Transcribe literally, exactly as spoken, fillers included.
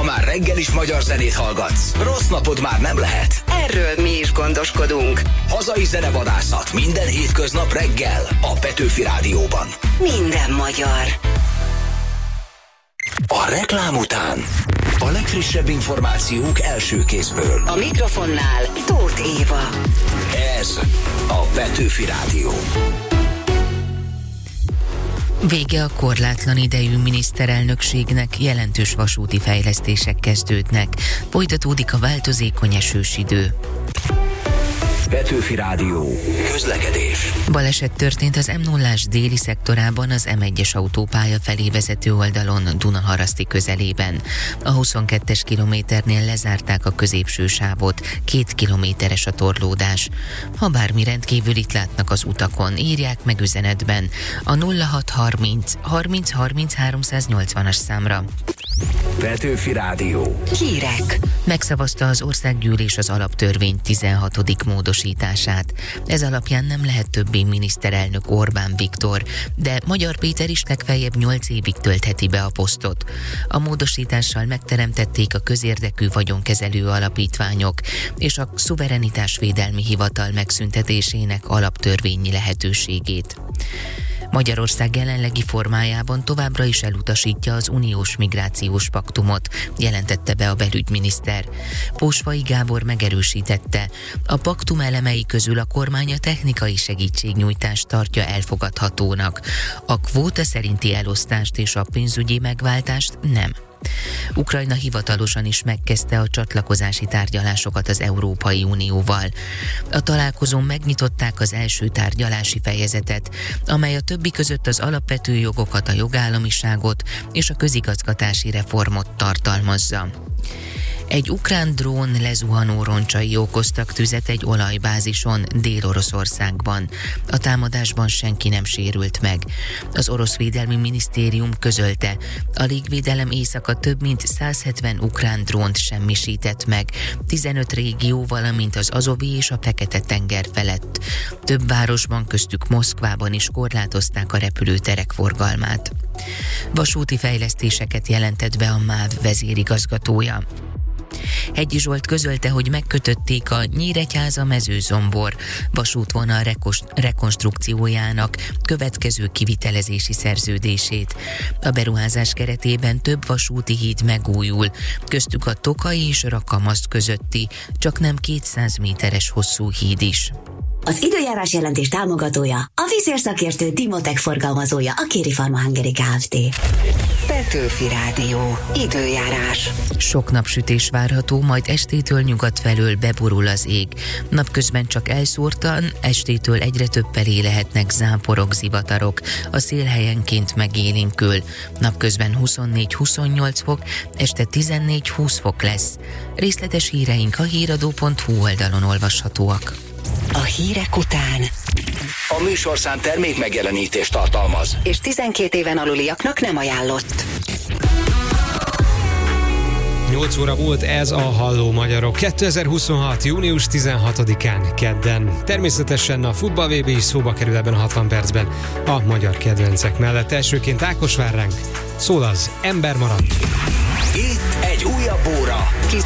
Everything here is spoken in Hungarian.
már reggel is magyar zenét hallgatsz, rossz napod már nem lehet. Erről mi is gondoskodunk. Hazai zenevadászat minden hétköznap reggel a Petőfi Rádióban. Minden magyar. A reklám után a legfrissebb információk első kézből. A mikrofonnál Tóth Éva. Ez a Petőfi Rádió. Vége a korlátlan idejű miniszterelnökségnek, jelentős vasúti fejlesztések kezdődnek. Folytatódik a változékony esős idő. Petőfi Rádió. Közlekedés. Baleset történt az M nullás déli szektorában, az M egyes autópálya felé vezető oldalon, Dunaharaszti közelében. A huszonkettes kilométernél lezárták a középső sávot, két kilométeres a torlódás. Ha bármi rendkívülit látnak az utakon, írják meg üzenetben a nulla hat harminc harminc harminc háromszáznyolcvanas számra. Petőfi Rádió. Hírek. Megszavazta az országgyűlés az alaptörvény tizenhatodik módosítását. Ez alapján nem lehet többé miniszterelnök Orbán Viktor, de Magyar Péter is legfeljebb nyolc évig töltheti be a posztot. A módosítással megteremtették a közérdekű vagyonkezelő alapítványok és a szuverenitásvédelmi hivatal megszüntetésének alaptörvényi lehetőségét. Magyarország jelenlegi formájában továbbra is elutasítja az uniós migrációs paktumot, jelentette be a belügyminiszter. Pósvai Gábor megerősítette, a paktum elemei közül a kormány a technikai segítségnyújtást tartja elfogadhatónak, a kvóta szerinti elosztást és a pénzügyi megváltást nem. Ukrajna hivatalosan is megkezdte a csatlakozási tárgyalásokat az Európai Unióval. A találkozón megnyitották az első tárgyalási fejezetet, amely a többi között az alapvető jogokat, a jogállamiságot és a közigazgatási reformot tartalmazza. Egy ukrán drón lezuhanó roncsai okoztak tüzet egy olajbázison Dél-Oroszországban. A támadásban senki nem sérült meg. Az orosz védelmi minisztérium közölte, a légvédelem éjszaka több mint száz hetven ukrán drónt semmisített meg, tizenöt régió, valamint az Azovi és a Fekete-tenger felett. Több városban, köztük Moszkvában is korlátozták a repülőterek forgalmát. Vasúti fejlesztéseket jelentett be a MÁV vezérigazgatója. Hegyi Zsolt közölte, hogy megkötötték a Nyíregyháza-Mezőzombor vasútvonal rekos- rekonstrukciójának következő kivitelezési szerződését. A beruházás keretében több vasúti híd megújul, köztük a Tokai és Rakamaszt közötti, csak nem kétszáz méteres hosszú híd is. Az időjárás jelentés támogatója, a vízérszakértő Dimotech forgalmazója, a Kéri Pharma Hungary Kft. Petőfi Rádió. Időjárás. Sok napsütés várható, majd estétől nyugat felől beborul az ég. Napközben csak elszórtan, estétől egyre több felé lehetnek záporok, zivatarok. A szél helyenként megélénkül. Napközben huszonnégy-huszonnyolc fok, este tizennégy-húsz fok lesz. Részletes híreink a híradó pont hu oldalon olvashatóak. A hírek után A műsorszám termék megjelenítést tartalmaz, és tizenkét éven aluliaknak nem ajánlott. nyolc óra volt ez a Halló Magyarok. kétezer-huszonhat. június tizenhatodikán kedden. Természetesen a futball vé bé is szóba kerül ebben a hatvan percben a magyar kedvencek mellett. Elsőként Ákos vár ránk. Szól az Ember marad. itt egy újabb óra. Kis